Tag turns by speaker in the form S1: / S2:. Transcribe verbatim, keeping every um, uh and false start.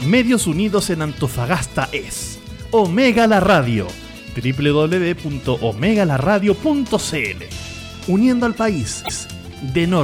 S1: Medios Unidos en Antofagasta es Omega la Radio, doble u doble u doble u punto omega la radio punto c l. Uniendo al país de norte